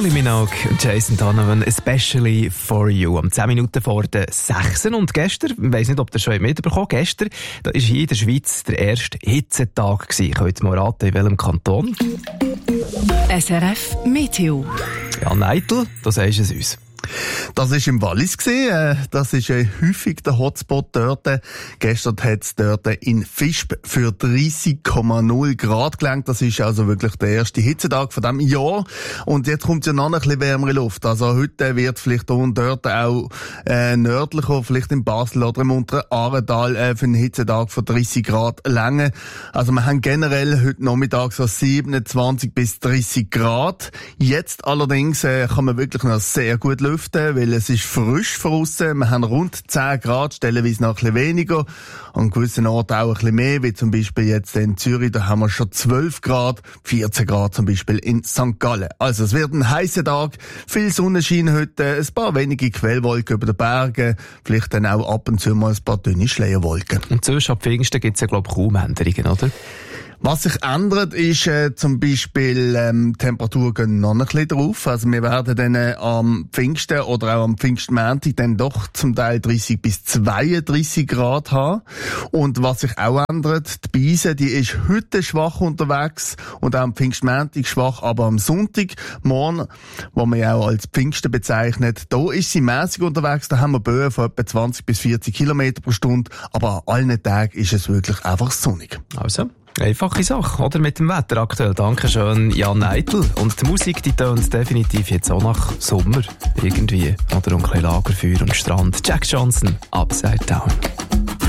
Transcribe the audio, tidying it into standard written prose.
Kylie Minogue und Jason Donovan, especially for you. Am 10 Minuten vor den 6. Und gestern, ich weiss nicht, ob ihr schon mitbekommen habt, gestern, da war hier in der Schweiz der erste Hitzetag gewesen. Könnt ihr mal raten, in welchem Kanton? SRF Meteo. Ja, Neitel, da sagst du es uns. Das war im Wallis. Das ist häufig der Hotspot dort. Gestern hat es dort in Visp für 30,0 Grad gelangt. Das ist also wirklich der erste Hitzetag von diesem Jahr. Und jetzt kommt ja noch ein bisschen wärmere Luft. Also heute wird vielleicht hier und dort auch nördlicher, vielleicht in Basel oder im unteren Aaretal für einen Hitzetag von 30 Grad lange. Also wir haben generell heute Nachmittag so 27 bis 30 Grad. Jetzt allerdings kann man wirklich noch sehr gut lüften, weil es ist frisch draussen. Wir haben rund 10 Grad, stellenweise noch ein bisschen weniger. An gewissen Orten auch ein bisschen mehr, wie zum Beispiel jetzt in Zürich, da haben wir schon 12 Grad, 14 Grad zum Beispiel in St. Gallen. Also es wird ein heißer Tag, viel Sonnenschein heute, ein paar wenige Quellwolken über den Bergen, vielleicht dann auch ab und zu mal ein paar dünne Schleierwolken. Und zwischen ab Pfingsten gibt es ja, glaube ich, kaum Änderungen, oder? Was sich ändert, ist zum Beispiel Temperatur gehen noch ein bisschen drauf. Also wir werden dann am Pfingsten oder auch am Pfingstmontag dann doch zum Teil 30 bis 32 Grad haben. Und was sich auch ändert, die Beise, die ist heute schwach unterwegs und auch am Pfingstmontag schwach, aber am Sonntag, morgen, wo man ja auch als Pfingsten bezeichnet, da ist sie mäßig unterwegs. Da haben wir Böen von etwa 20 bis 40 Kilometer pro Stunde, aber an allen Tagen ist es wirklich einfach sonnig. Also, einfache Sache, oder? Mit dem Wetter aktuell. Dankeschön, Jan Neitel. Und die Musik, die tönt definitiv jetzt auch nach Sommer. Irgendwie. Oder ein bisschen Lagerfeuer und Strand. Jack Johnson, Upside Down.